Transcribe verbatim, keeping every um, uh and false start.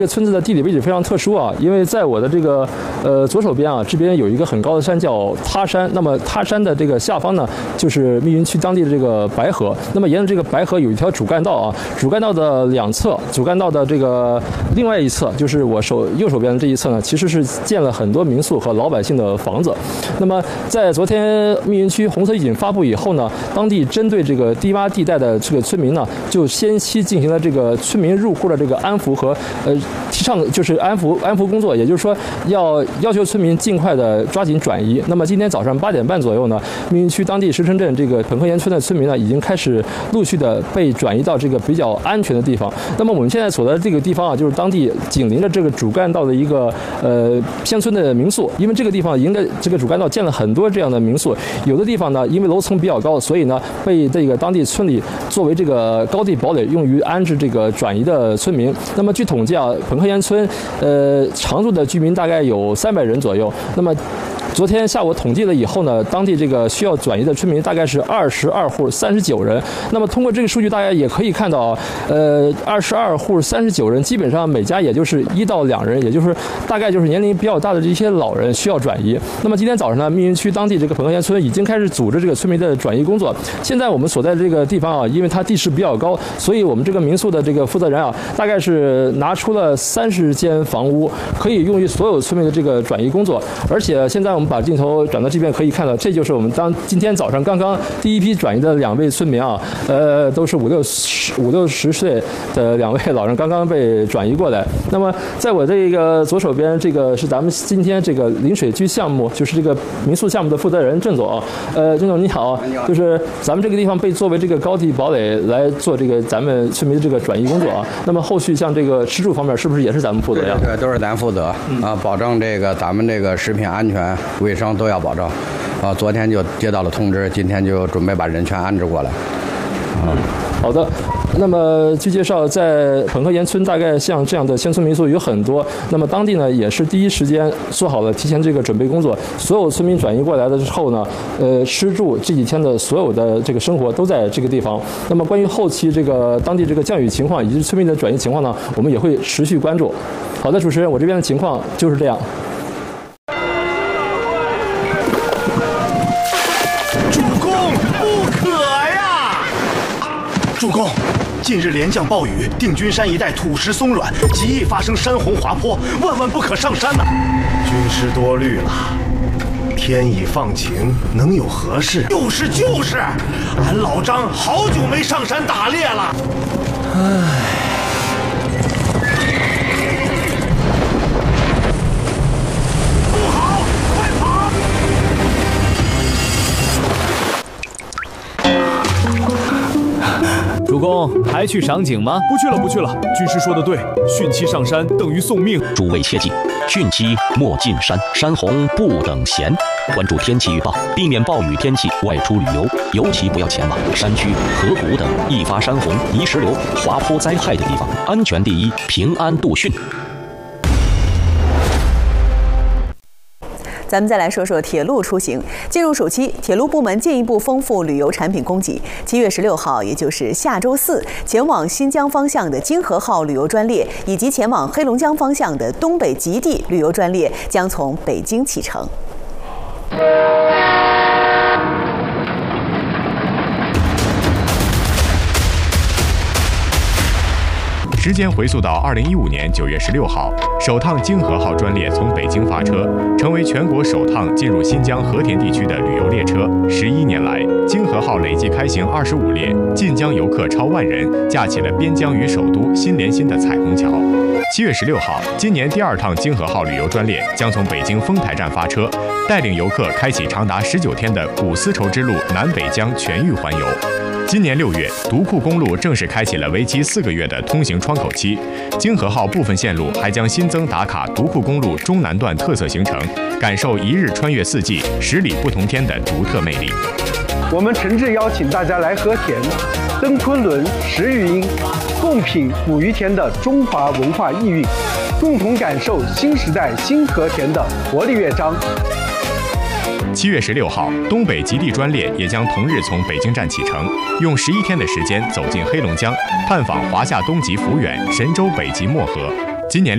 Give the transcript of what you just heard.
这个村子的地理位置非常特殊啊，因为在我的这个呃左手边啊，这边有一个很高的山叫他山。那么他山的这个下方呢，就是密云区当地的这个白河。那么沿着这个白河有一条主干道啊，主干道的两侧，主干道的这个另外一侧，就是我手右手边的这一侧呢，其实是建了很多民宿和老百姓的房子。那么在昨天密云区红色预警发布以后呢，当地针对这个低洼地带的这个村民呢，就先期进行了这个村民入户的这个安抚和呃。提倡就是安抚安抚工作，也就是说要要求村民尽快的抓紧转移。那么今天早上八点半左右呢，密云区当地石城镇这个本科岩村的村民呢，已经开始陆续的被转移到这个比较安全的地方。那么我们现在所在的这个地方啊，就是当地紧邻着这个主干道的一个呃乡村的民宿，因为这个地方迎着这个主干道建了很多这样的民宿，有的地方呢，因为楼层比较高，所以呢被这个当地村里作为这个高地堡垒，用于安置这个转移的村民。那么据统计啊，本科岩村呃常住的居民大概有三百人左右。那么昨天下午统计了以后呢，当地这个需要转移的村民大概是二十二户三十九人。那么通过这个数据，大家也可以看到，呃，二十二户三十九人，基本上每家也就是一到两人，也就是大概就是年龄比较大的这些老人需要转移。那么今天早上呢，密云区当地这个本科岩村已经开始组织这个村民的转移工作。现在我们所在的这个地方啊，因为它地势比较高，所以我们这个民宿的这个负责人啊，大概是拿出了三十间房屋，可以用于所有村民的这个转移工作。而且现在我们把镜头转到这边，可以看到，这就是我们当今天早上刚刚第一批转移的两位村民啊，呃，都是五六十五六十岁的两位老人，刚刚被转移过来。那么在我这个左手边，这个是咱们今天这个临水居项目，就是这个民宿项目的负责人郑总啊，呃，郑总你好，就是咱们这个地方被作为这个高地堡垒来做这个咱们村民的这个转移工作啊。那么后续像这个吃住方面，是不是也是咱们负责呀？ 对，都是咱负责啊，保证这个咱们这个食品安全、卫生都要保证。啊，昨天就接到了通知，今天就准备把人全安置过来。 嗯，好的。那么据介绍，在本科岩村大概像这样的乡村民宿有很多，那么当地呢也是第一时间做好了提前这个准备工作，所有村民转移过来的之后呢，呃，吃住这几天的所有的这个生活都在这个地方。那么关于后期这个当地这个降雨情况以及村民的转移情况呢，我们也会持续关注。好的，主持人，我这边的情况就是这样。 主公，不可呀！主公。近日连降暴雨，定军山一带土石松软，极易发生山洪滑坡，万万不可上山呐！军师多虑了，天已放晴，能有何事？就是就是，俺老张好久没上山打猎了。唉。 主公，还去赏景吗？ 不去了，不去了。军师说的对，汛期上山等于送命。 诸位切记，汛期莫进山，山洪不等闲。关注天气预报，避免暴雨天气外出旅游，尤其不要前往山区、河谷等易发山洪、泥石流、滑坡灾害的地方。安全第一，平安度汛。 咱们再来说说铁路出行。进入暑期，铁路部门进一步丰富旅游产品供给。七月十六号，也就是下周四，前往新疆方向的京河号旅游专列，以及前往黑龙江方向的东北极地旅游专列将从北京启程。 时间回溯到二零一五年九月十六号，首趟京河号专列从北京发车，成为全国首趟进入新疆和田地区的旅游列车。十一年来，京河号累计开行二十五列，进疆游客超万人，架起了边疆与首都心连心的彩虹桥。七月十六号，今年第二趟京河号旅游专列将从北京丰台站发车，带领游客开启长达十九天的古丝绸之路南北疆全域环游。今年六月，独库公路正式开启了为期四个月的通行窗口期。京河号部分线路还将新增打卡独库公路中南段特色行程，感受一日穿越四季、十里不同天的独特魅力。 我们诚挚邀请大家来和田、登昆仑、食育英，共品捕鱼田的中华文化意蕴，共同感受新时代新和田的活力乐章。 七月十六号，东北极地专列也将同日从北京站启程，用十一天的时间走进黑龙江，探访华夏东极抚远、神州北极漠河。